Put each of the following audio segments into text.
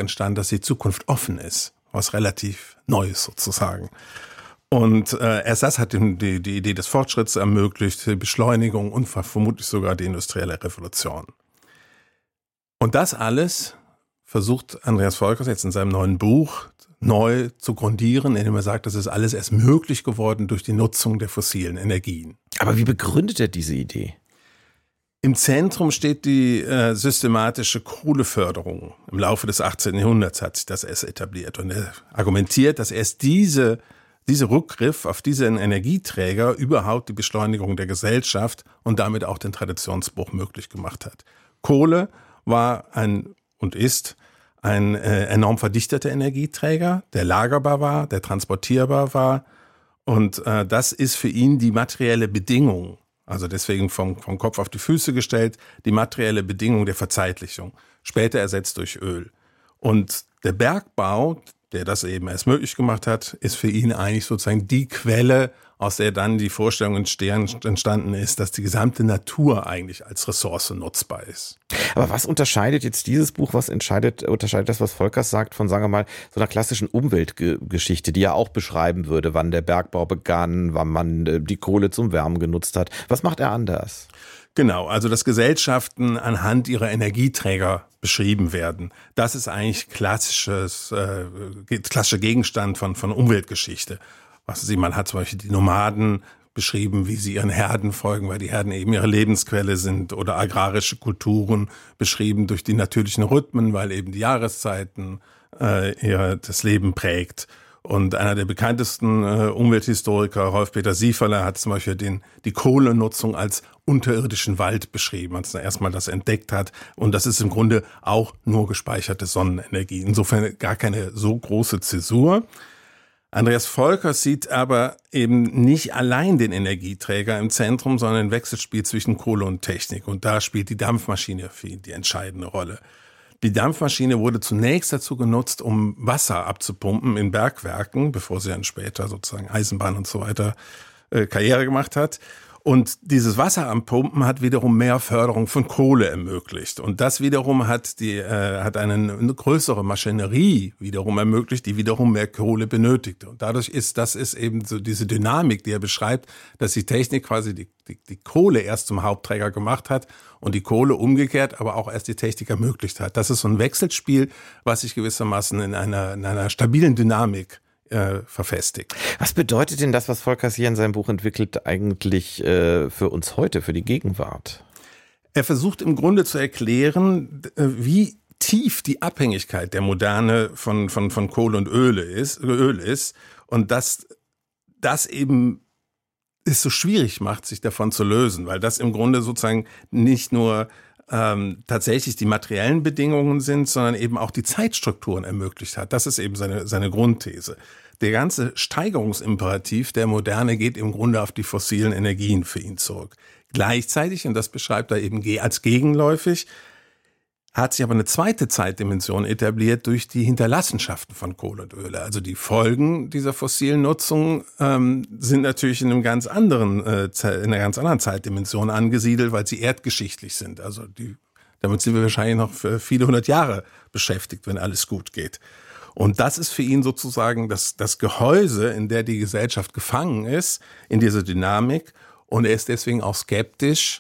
entstanden, dass die Zukunft offen ist. Was relativ Neues sozusagen. Und erst das hat ihm die Idee des Fortschritts ermöglicht, die Beschleunigung und vermutlich sogar die industrielle Revolution. Und das alles versucht Andreas Volkers jetzt in seinem neuen Buch neu zu grundieren, indem er sagt, das ist alles erst möglich geworden durch die Nutzung der fossilen Energien. Aber wie begründet er diese Idee? Im Zentrum steht die systematische Kohleförderung. Im Laufe des 18. Jahrhunderts hat sich das erst etabliert. Und er argumentiert, dass erst dieser Rückgriff auf diesen Energieträger überhaupt die Beschleunigung der Gesellschaft und damit auch den Traditionsbruch möglich gemacht hat. Kohle war und ist ein enorm verdichteter Energieträger, der lagerbar war, der transportierbar war. Und das ist für ihn die materielle Bedingung, also deswegen vom Kopf auf die Füße gestellt, die materielle Bedingung der Verzeitlichung, später ersetzt durch Öl. Und der Bergbau, der das eben erst möglich gemacht hat, ist für ihn eigentlich sozusagen die Quelle, aus der dann die Vorstellung entstanden ist, dass die gesamte Natur eigentlich als Ressource nutzbar ist. Aber was unterscheidet jetzt dieses Buch, unterscheidet das, was Volkers sagt, von, sagen wir mal, so einer klassischen Umweltgeschichte, die er auch beschreiben würde, wann der Bergbau begann, wann man die Kohle zum Wärmen genutzt hat. Was macht er anders? Genau, also dass Gesellschaften anhand ihrer Energieträger beschrieben werden. Das ist eigentlich klassischer Gegenstand von Umweltgeschichte. Man hat zum Beispiel die Nomaden beschrieben, wie sie ihren Herden folgen, weil die Herden eben ihre Lebensquelle sind, oder agrarische Kulturen beschrieben durch die natürlichen Rhythmen, weil eben die Jahreszeiten das Leben prägt. Und einer der bekanntesten Umwelthistoriker, Rolf-Peter Sieferle, hat zum Beispiel die Kohlenutzung als unterirdischen Wald beschrieben, als er erstmal das entdeckt hat. Und das ist im Grunde auch nur gespeicherte Sonnenenergie. Insofern gar keine so große Zäsur. Andreas Volkers sieht aber eben nicht allein den Energieträger im Zentrum, sondern ein Wechselspiel zwischen Kohle und Technik. Und da spielt die Dampfmaschine für ihn die entscheidende Rolle. Die Dampfmaschine wurde zunächst dazu genutzt, um Wasser abzupumpen in Bergwerken, bevor sie dann später sozusagen Eisenbahn und so weiter Karriere gemacht hat. Und dieses Wasser am Pumpen hat wiederum mehr Förderung von Kohle ermöglicht. Und das wiederum hat eine größere Maschinerie wiederum ermöglicht, die wiederum mehr Kohle benötigte. Und dadurch ist eben so diese Dynamik, die er beschreibt, dass die Technik quasi die Kohle erst zum Hauptträger gemacht hat und die Kohle umgekehrt, aber auch erst die Technik ermöglicht hat. Das ist so ein Wechselspiel, was sich gewissermaßen in einer stabilen Dynamik verfestigt. Was bedeutet denn das, was Volkers hier in seinem Buch entwickelt, eigentlich für uns heute, für die Gegenwart? Er versucht im Grunde zu erklären, wie tief die Abhängigkeit der Moderne von Kohle und Öl ist und dass das eben es so schwierig macht, sich davon zu lösen, weil das im Grunde sozusagen nicht nur tatsächlich die materiellen Bedingungen sind, sondern eben auch die Zeitstrukturen ermöglicht hat. Das ist eben seine Grundthese. Der ganze Steigerungsimperativ der Moderne geht im Grunde auf die fossilen Energien für ihn zurück. Gleichzeitig, und das beschreibt er eben als gegenläufig, hat sich aber eine zweite Zeitdimension etabliert durch die Hinterlassenschaften von Kohle und Öl. Also die Folgen dieser fossilen Nutzung sind natürlich in einer ganz anderen Zeitdimension angesiedelt, weil sie erdgeschichtlich sind. Also damit sind wir wahrscheinlich noch für viele 100 Jahre beschäftigt, wenn alles gut geht. Und das ist für ihn sozusagen das Gehäuse, in der die Gesellschaft gefangen ist, in dieser Dynamik. Und er ist deswegen auch skeptisch,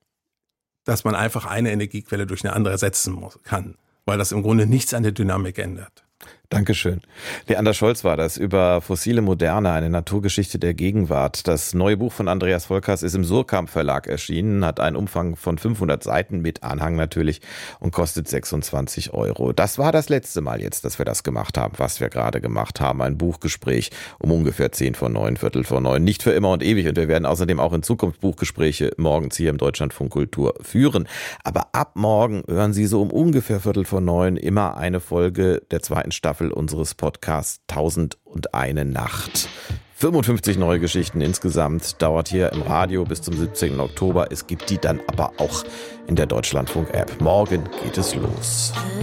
dass man einfach eine Energiequelle durch eine andere ersetzen kann, weil das im Grunde nichts an der Dynamik ändert. Dankeschön. Leander Scholz war das über fossile Moderne, eine Naturgeschichte der Gegenwart. Das neue Buch von Andreas Volkers ist im Surkamp Verlag erschienen, hat einen Umfang von 500 Seiten mit Anhang natürlich und kostet 26 €. Das war das letzte Mal jetzt, dass wir das gemacht haben, was wir gerade gemacht haben. Ein Buchgespräch um ungefähr 8:50, 8:45. Nicht für immer und ewig, und wir werden außerdem auch in Zukunft Buchgespräche morgens hier im Deutschlandfunk Kultur führen. Aber ab morgen hören Sie so um ungefähr 8:45 immer eine Folge der zweiten Staffel unseres Podcasts 1001 Nacht. 55 neue Geschichten insgesamt, dauert hier im Radio bis zum 17. Oktober. Es gibt die dann aber auch in der Deutschlandfunk-App. Morgen geht es los.